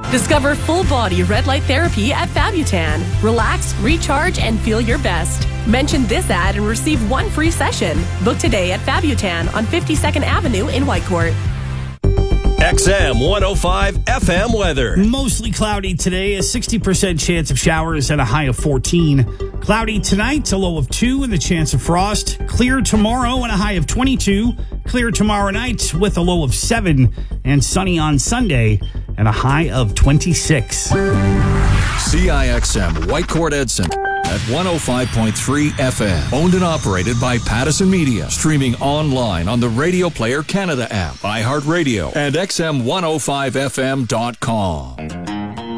Discover full-body red light therapy at Fabutan. Relax, recharge, and feel your best. Mention this ad and receive 1 free session. Book today at Fabutan on 52nd Avenue in Whitecourt. XM 105 FM weather. Mostly cloudy today, a 60% chance of showers and a high of 14. Cloudy tonight, a low of 2 and the chance of frost. Clear tomorrow and a high of 22. Clear tomorrow night with a low of 7. And sunny on Sunday and a high of 26. CIXM Whitecourt Edson at 105.3 FM. Owned and operated by Pattison Media. Streaming online on the Radio Player Canada app, iHeartRadio, and XM105FM.com.